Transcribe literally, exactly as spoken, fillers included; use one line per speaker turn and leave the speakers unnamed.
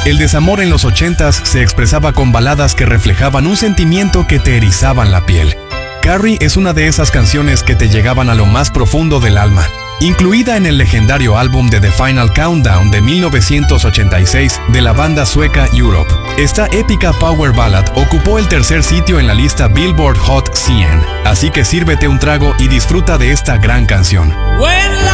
El desamor en los ochentas se expresaba con baladas que reflejaban un sentimiento que te erizaban la piel. Carrie es una de esas canciones que te llegaban a lo más profundo del alma. Incluida en el legendario álbum de The Final Countdown de mil novecientos ochenta y seis de la banda sueca Europe, esta épica power ballad ocupó el tercer sitio en la lista Billboard Hot cien. Así que sírvete un trago y disfruta de esta gran canción.
When